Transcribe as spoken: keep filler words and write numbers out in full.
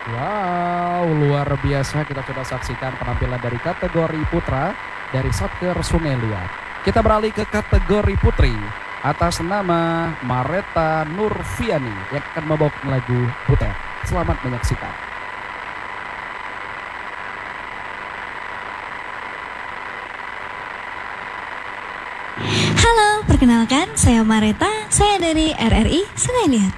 Wow, luar biasa, kita sudah saksikan penampilan dari kategori putra dari Satker Sungai Liat. Kita beralih ke kategori putri atas nama Mareta Nurfiani yang akan membawakan lagu Butet. Selamat menyaksikan. Halo, perkenalkan saya Mareta, saya dari R R I Sungai Liat.